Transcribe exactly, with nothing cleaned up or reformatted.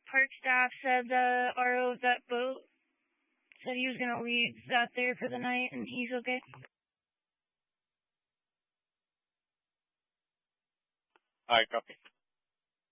park staff said the R O of that boat said he was going to leave that there for the night, and he's okay. Alright, copy.